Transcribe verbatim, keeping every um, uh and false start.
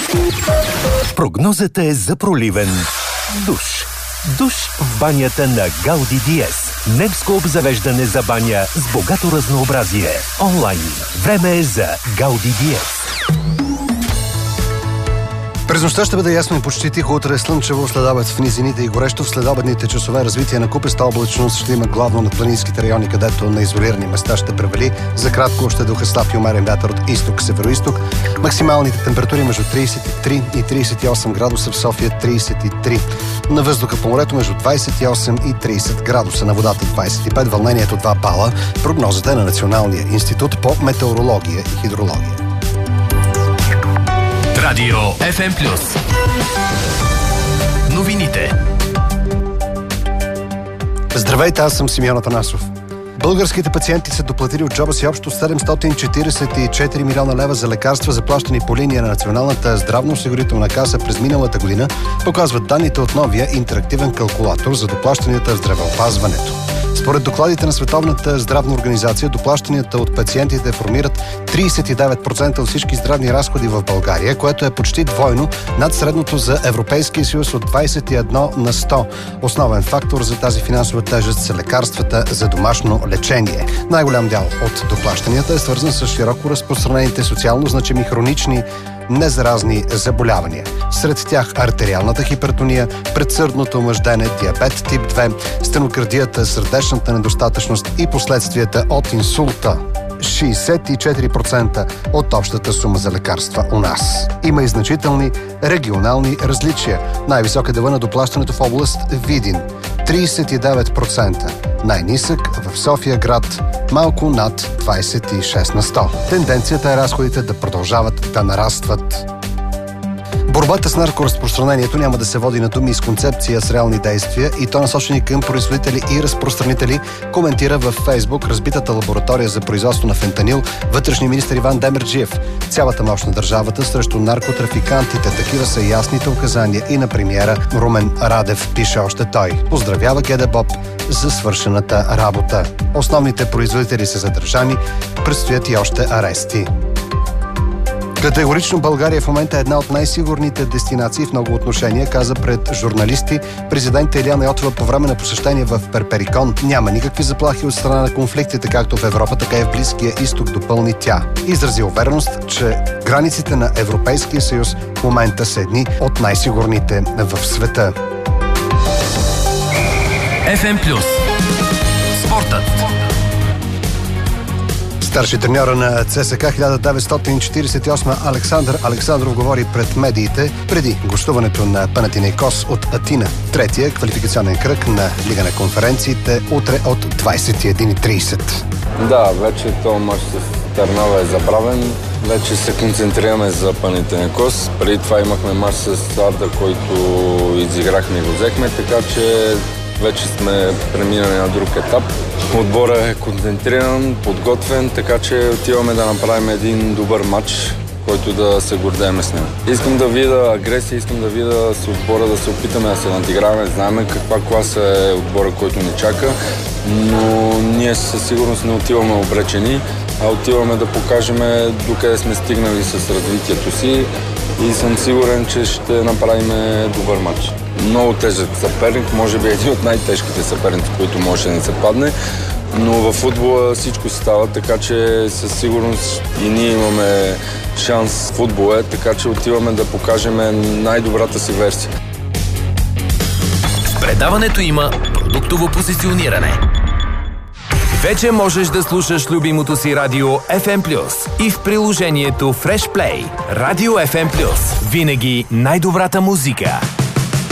Прогнозата е за проливен душ. Душ в банята на Гауди Диез. Немско обзавеждане за баня с богато разнообразие. Онлайн. Време е за Гауди Диез. През нощта ще бъде ясно и почти тихо, утре е слънчево, следобед в низините и горещо. В следобедните часове развитие на купеста облачност ще има главно на планинските райони, където на изолирани места ще превали. За кратко ще духа слаб и умерен вятър от изток-североизток. Максималните температури между трийсет и три и трийсет и осем градуса, в София трийсет и три. На въздуха по морето между двайсет и осем и трийсет градуса, на водата двайсет и пет, вълнението два бала. Прогнозата е на Националния институт по метеорология и хидрология. Радио Еф Ем Плюс. Новините. Здравейте, аз съм Симеон Атанасов. Българските пациенти са доплатили от джоба си общо седемстотин четирийсет и четири милиона лева за лекарства, заплащани по линия на Националната здравноосигурителна каса през миналата година, показват данните от новия интерактивен калкулатор за доплащанията в здравеопазването. Според докладите на Световната здравна организация, доплащанията от пациентите формират трийсет и девет процента от всички здравни разходи в България, което е почти двойно над средното за Европейския съюз от двайсет и едно на сто. Основен фактор за тази финансова тежест са лекарствата за домашно лечение. Най-голям дял от доплащанията е свързан с широко разпространените социално значими хронични незаразни заболявания. Сред тях артериалната хипертония, предсърдното омъждене, диабет тип две, стенокардията, сърдечната недостатъчност и последствията от инсулта. шейсет и четири процента от общата сума за лекарства у нас. Има и значителни регионални различия. Най-висок е дела на доплащането в област Видин – трийсет и девет процента. Най-нисък в София град – малко над двайсет и шест на сто. Тенденцията е разходите да продължават да нарастват. Борбата с наркоразпространението няма да се води на думи с концепция с реални действия и то насочени към производители и разпространители, коментира във Фейсбук разбитата лаборатория за производство на фентанил вътрешния министър Иван Демерджиев. Цялата мощ на държавата срещу наркотрафикантите. Такива са ясните указания и на премиера Румен Радев, пише още той. Поздравява ГДБОП за свършената работа. Основните производители са задържани, предстоят и още арести. Категорично България в момента е една от най-сигурните дестинации в много отношения, каза пред журналисти президент Илияна Йотова по време на посещение в Перперикон. Няма никакви заплахи от страна на конфликтите, както в Европа, така и в Близкия изток, допълни тя. Изрази увереност, че границите на Европейския съюз в момента са едни от най-сигурните в света. Еф Ем Плюс. Спортът. Старши треньора на ЦСКА хиляда деветстотин четирийсет и осма Александър Александров говори пред медиите преди гостуването на Панатинейкос от Атина. Третия квалификационен кръг на Лига на конференциите утре от двайсет и една и трийсет. Да, вече този мач с Търнава е забравен. Вече се концентрираме за Панатинейкос. Преди това имахме мач с Арда, който изиграхме и го взехме, така че вече сме преминали на друг етап. Отборът е концентриран, подготвен, така че отиваме да направим един добър матч, който да се гордеем с него. Искам да видя агресия, искам да видя с отбора да се опитаме да се надиграваме. Знаем каква класа е отбора, който ни чака, но ние със сигурност не отиваме обречени, а отиваме да покажем докъде сме стигнали с развитието си и съм сигурен, че ще направим добър матч. Много тежък съперник, може би един от най-тежките съперници, които може да ни се падне, но във футбола всичко става, така че със сигурност и ние имаме шанс в футбола, така че отиваме да покажем най-добрата си версия. В предаването има продуктово позициониране. Вече можеш да слушаш любимото си радио Еф Ем Плюс и в приложението Fresh Play. Радио Еф Ем Плюс. Винаги най-добрата музика.